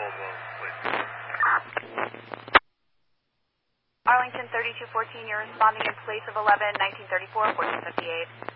Caldwell, please. Arlington 3214, you're responding in place of 11, 1934, 1458.